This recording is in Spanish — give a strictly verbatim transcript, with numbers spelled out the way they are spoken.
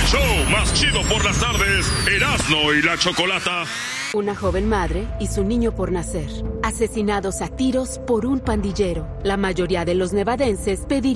show más chido por las tardes, Erasmo y la Chocolata. Una joven madre y su niño por nacer, asesinados a tiros por un pandillero. La mayoría de los nevadenses pedirían